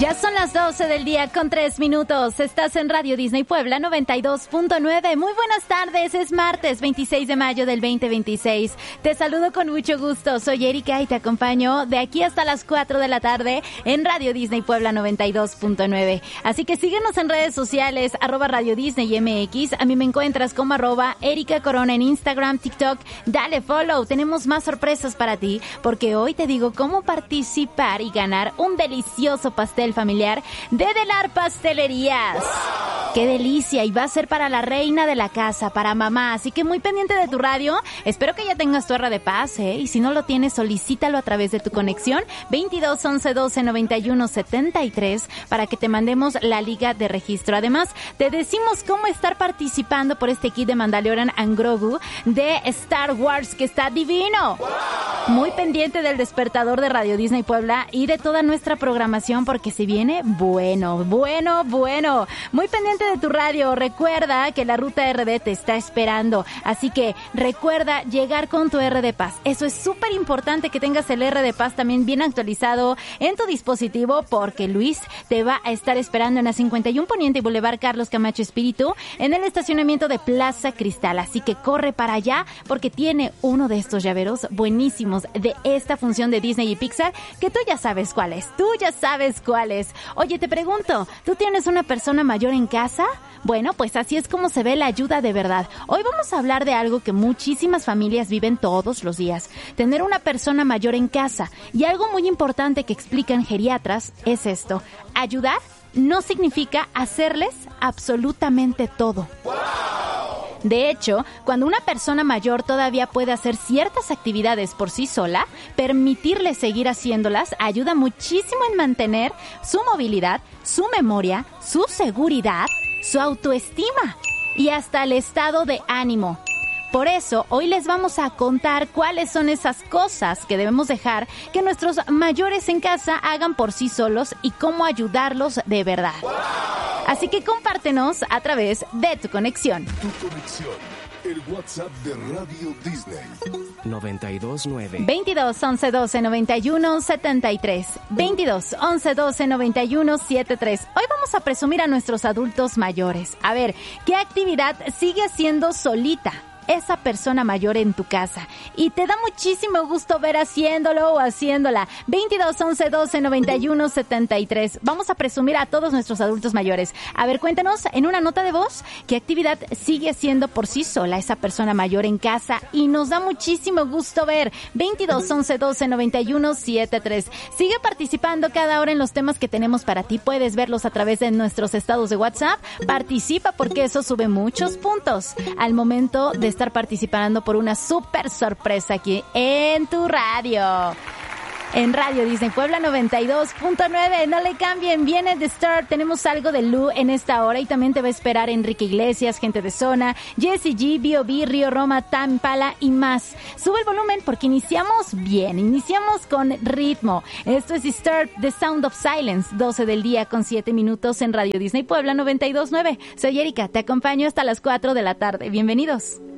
Ya son las 12 del día con 3 minutos. Estás en Radio Disney Puebla 92.9. Muy buenas tardes. Es martes 26 de mayo del 2026. Te saludo con mucho gusto. Soy Erika y te acompaño de aquí hasta las 4 de la tarde en Radio Disney Puebla 92.9. Así que síguenos en redes sociales, @Radio Disney MX. A mí me encuentras como @Erika Corona en Instagram, TikTok. Dale follow. Tenemos más sorpresas para ti porque hoy te digo cómo participar y ganar un delicioso pastel familiar de Delar Pastelerías. ¡Wow! ¡Qué delicia! Y va a ser para la reina de la casa, para mamá. Así que muy pendiente de tu radio. Espero que ya tengas tu R de Paz, y si no lo tienes, solicítalo a través de tu conexión 22 11 12 91 73 para que te mandemos la liga de registro. Además, te decimos cómo estar participando por este kit de Mandalorian and Grogu de Star Wars, que está divino. ¡Wow! Muy pendiente del despertador de Radio Disney Puebla y de toda nuestra programación porque se viene bueno. Muy pendiente de tu radio. Recuerda que la ruta RD te está esperando. Así que recuerda llegar con tu R de Paz. Eso es súper importante, que tengas el R de Paz también bien actualizado en tu dispositivo, porque Luis te va a estar esperando en la 51 Poniente y Boulevard Carlos Camacho Espíritu en el estacionamiento de Plaza Cristal. Así que corre para allá porque tiene uno de estos llaveros buenísimos de esta función de Disney y Pixar que tú ya sabes cuál es. Oye, te pregunto, ¿tú tienes una persona mayor en casa? Bueno, pues así es como se ve la ayuda de verdad. Hoy vamos a hablar de algo que muchísimas familias viven todos los días: tener una persona mayor en casa. Y algo muy importante que explican geriatras es esto: ayudar no significa hacerles absolutamente todo. De hecho, cuando una persona mayor todavía puede hacer ciertas actividades por sí sola, permitirle seguir haciéndolas ayuda muchísimo en mantener su movilidad, su memoria, su seguridad, su autoestima y hasta el estado de ánimo. Por eso, hoy les vamos a contar cuáles son esas cosas que debemos dejar que nuestros mayores en casa hagan por sí solos y cómo ayudarlos de verdad. ¡Wow! Así que compártenos a través de tu conexión. Tu conexión, el WhatsApp de Radio Disney. 929 22 11 12 91 73 22 11 12 91 73. Hoy vamos a presumir a nuestros adultos mayores. A ver, ¿qué actividad sigue haciendo solita esa persona mayor en tu casa y te da muchísimo gusto ver haciéndolo o haciéndola? 22 11 12 91 73. Vamos a presumir a todos nuestros adultos mayores. A ver, cuéntanos en una nota de voz qué actividad sigue haciendo por sí sola esa persona mayor en casa y nos da muchísimo gusto ver. 22 11 12 91 73. Sigue participando cada hora en los temas que tenemos para ti. Puedes verlos a través de nuestros estados de WhatsApp. Participa porque eso sube muchos puntos al momento de estar participando por una súper sorpresa aquí en tu radio. En Radio Disney Puebla 92.9. No le cambien, viene The Star. Tenemos algo de Lu en esta hora y también te va a esperar Enrique Iglesias, Gente de Zona, Jessie G, B.O.B, Río Roma, Tampala y más. Sube el volumen porque iniciamos bien, iniciamos con ritmo. Esto es The Star, The Sound of Silence, 12 del día con 7 minutos en Radio Disney Puebla 92.9. Soy Erika, te acompaño hasta las 4 de la tarde. Bienvenidos.